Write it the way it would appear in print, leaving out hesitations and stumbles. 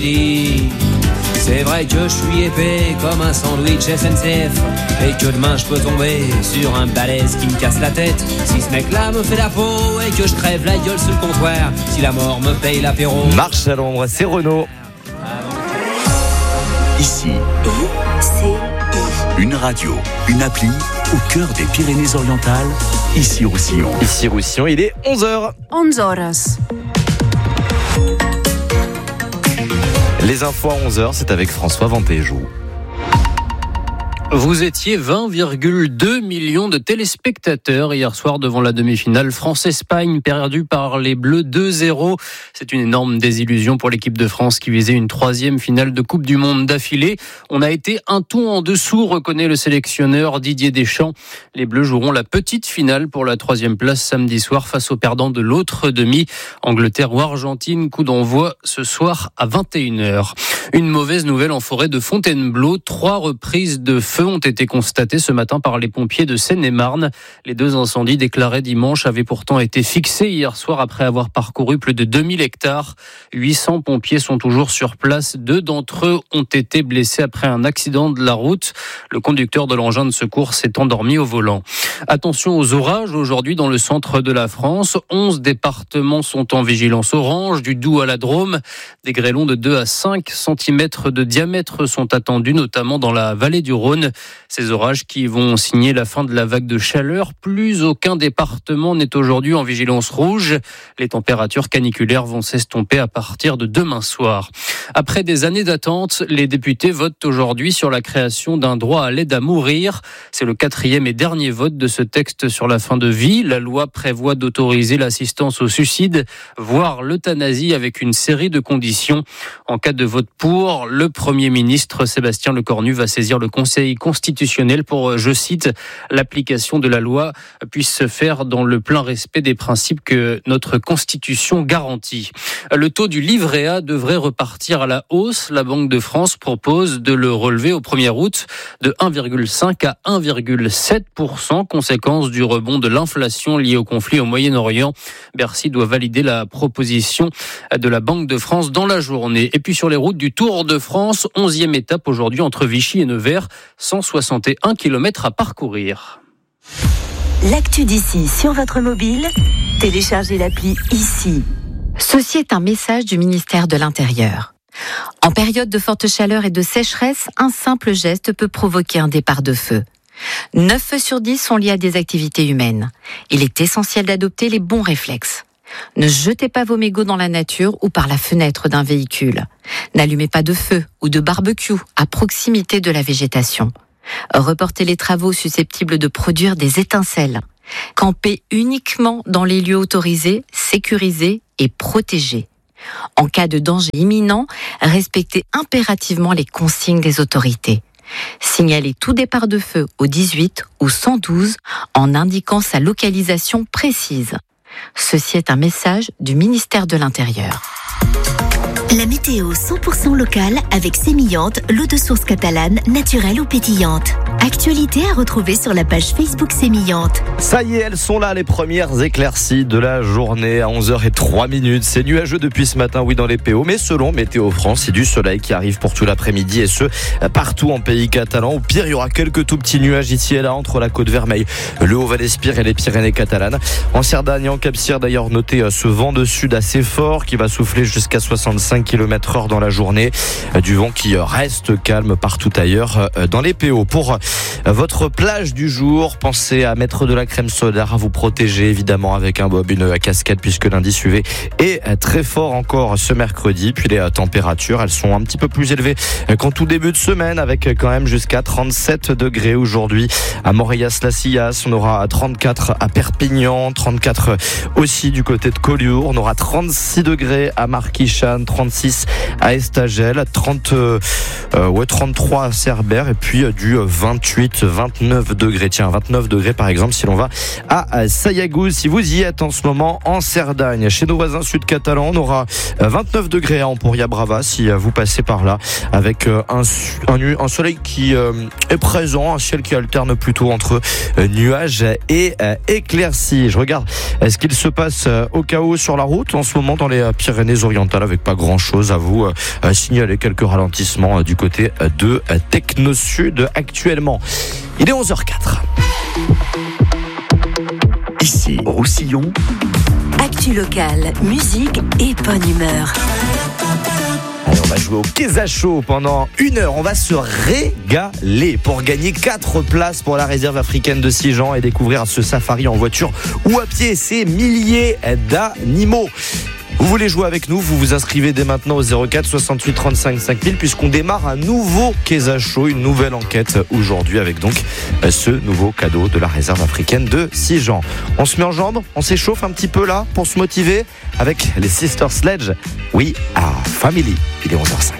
C'est vrai que je suis épais comme un sandwich SNCF et que demain je peux tomber sur un balèze qui me casse la tête. Si ce mec-là me fait la peau et que je crève la gueule sur le comptoir, si la mort me paye l'apéro. Marche à l'ombre, c'est Renaud. Ici, une radio, une appli au cœur des Pyrénées-Orientales, ici Roussillon. Ici Roussillon, il est 11h. 11 horas. Les infos à 11h, c'est avec François Vantéjou. Vous étiez 20,2 millions de téléspectateurs hier soir devant la demi-finale France-Espagne perdue par les Bleus 2-0. C'est une énorme désillusion pour l'équipe de France qui visait une 3e finale de Coupe du Monde d'affilée. On a été un ton en dessous, reconnaît le sélectionneur Didier Deschamps. Les Bleus joueront la petite finale pour la 3e place samedi soir face aux perdants de l'autre demi, Angleterre ou Argentine. Coup d'envoi ce soir à 21h. Une mauvaise nouvelle en forêt de Fontainebleau. 3 reprises de feu ont été constatés ce matin par les pompiers de Seine-et-Marne. Les 2 incendies déclarés dimanche avaient pourtant été fixés hier soir après avoir parcouru plus de 2000 hectares. 800 pompiers sont toujours sur place. 2 d'entre eux ont été blessés après un accident de la route. Le conducteur de l'engin de secours s'est endormi au volant. Attention aux orages aujourd'hui dans le centre de la France. 11 départements sont en vigilance orange, du Doubs à la Drôme. Des grêlons de 2 à 5 cm de diamètre sont attendus, notamment dans la vallée du Rhône. Ces orages qui vont signer la fin de la vague de chaleur. Plus aucun département n'est aujourd'hui en vigilance rouge. Les températures caniculaires vont s'estomper à partir de demain soir. Après des années d'attente, les députés votent aujourd'hui sur la création d'un droit à l'aide à mourir. C'est le 4e et dernier vote de ce texte sur la fin de vie. La loi prévoit d'autoriser l'assistance au suicide, voire l'euthanasie avec une série de conditions. En cas de vote pour, le Premier ministre Sébastien Lecornu va saisir le Conseil constitutionnel pour, je cite, l'application de la loi puisse se faire dans le plein respect des principes que notre Constitution garantit. Le taux du livret A devrait repartir à la hausse. La Banque de France propose de le relever au 1er août de 1,5 à 1,7%, conséquence du rebond de l'inflation liée au conflit au Moyen-Orient. Bercy doit valider la proposition de la Banque de France dans la journée. Et puis sur les routes du Tour de France, 11e étape aujourd'hui entre Vichy et Nevers, 161 km à parcourir. L'actu d'ici sur votre mobile, téléchargez l'appli ici. Ceci est un message du ministère de l'Intérieur. En période de forte chaleur et de sécheresse, un simple geste peut provoquer un départ de feu. 9 feux sur 10 sont liés à des activités humaines. Il est essentiel d'adopter les bons réflexes. Ne jetez pas vos mégots dans la nature ou par la fenêtre d'un véhicule. N'allumez pas de feu ou de barbecue à proximité de la végétation. Reportez les travaux susceptibles de produire des étincelles. Campez uniquement dans les lieux autorisés, sécurisés et protégés. En cas de danger imminent, respectez impérativement les consignes des autorités. Signalez tout départ de feu au 18 ou 112 en indiquant sa localisation précise. Ceci est un message du ministère de l'Intérieur. La météo 100% locale avec Sémillante, l'eau de source catalane, naturelle ou pétillante. Actualité à retrouver sur la page Facebook Sémillante. Ça y est, elles sont là, les premières éclaircies de la journée à 11h03. C'est nuageux depuis ce matin, oui, dans les PO, mais selon Météo France, c'est du soleil qui arrive pour tout l'après-midi et ce, partout en pays catalan. Au pire, il y aura quelques tout petits nuages ici et là entre la Côte Vermeille, le Haut-Val-Espire et les Pyrénées catalanes. En Cerdagne et en Cap-Cire, d'ailleurs, notez ce vent de sud assez fort qui va souffler jusqu'à 65 km/h dans la journée. Du vent qui reste calme partout ailleurs dans les PO. Pour votre plage du jour, pensez à mettre de la crème solaire, à vous protéger évidemment avec un bob, une casquette, puisque l'indice UV est très fort encore ce mercredi. Puis les températures, elles sont un petit peu plus élevées qu'en tout début de semaine, avec quand même jusqu'à 37 degrés aujourd'hui à Morias-la-Sillas. On aura 34 à Perpignan, 34 aussi du côté de Collioure. On aura 36 degrés à Marquichane, 36 à Estagel, 33 à Cerbère et puis du 28, 29 degrés. Tiens, 29 degrés par exemple si l'on va à Sayagouz. Si vous y êtes en ce moment en Cerdagne, chez nos voisins sud-catalans, on aura 29 degrés à Emporia-Brava si vous passez par là, avec un soleil qui est présent, un ciel qui alterne plutôt entre nuages et éclaircies. Je regarde ce qu'il se passe au chaos sur la route en ce moment dans les Pyrénées-Orientales, avec pas grand grand chose à vous signaler. Quelques ralentissements du côté de Techno Sud actuellement. Il est 11h04. Ici, Roussillon. Actu locale, musique et bonne humeur. Allez, on va jouer au Keza Show pendant 1 heure. On va se régaler pour gagner 4 places pour la réserve africaine de Sijan et découvrir ce safari en voiture ou à pied. Ces milliers d'animaux. Vous voulez jouer avec nous, vous vous inscrivez dès maintenant au 04 68 35 5000 puisqu'on démarre un nouveau Keza Show, une nouvelle enquête aujourd'hui avec donc ce nouveau cadeau de la réserve africaine de Sijan. On se met en jambes, on s'échauffe un petit peu là pour se motiver avec les Sister Sledge. We are family. Il est 11h05.